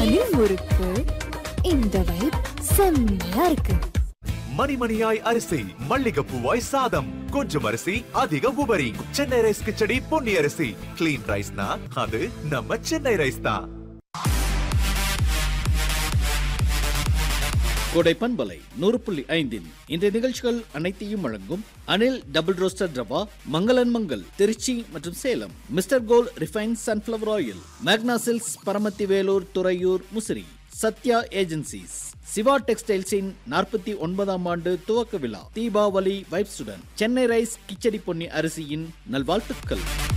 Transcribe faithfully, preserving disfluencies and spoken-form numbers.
பனி முறுக்கு. இந்த வைப் செம்மையா இருக்கு. மணிமணியாய் அரிசி, மல்லிகைப்பூவாய் சாதம், கொஞ்சம் அரிசி அதிக உபரி. சென்னை ரைஸ் கிச்சடி பொன்னி அரிசி. கிளீன் ரைஸ்னா அது நம்ம சென்னை ரைஸ் தான். கோடை பண்பலை நூறு புள்ளி ஐந்தின் இந்த நிகழ்ச்சிகள் அனைத்தையும் வழங்கும் அனில் டபுள் ரோஸ்டர் ரவா, மங்களன் மங்கள் திருச்சி மற்றும் Salem, mister gold refine sunflower oil, மேக்னா சில்க்ஸ் பரமத்தி வேலூர் துறையூர் முசிறி, சத்யா ஏஜென்சிஸ், சிவா டெக்ஸ்டைல்ஸின் நாற்பத்தி ஒன்பதாம் ஆண்டு துவக்க விழா, தீபாவளி வைப்ஸுடன் சென்னை ரைஸ் கிச்சடி பொன்னி அரிசியின் நல்வாழ்த்துக்கள்.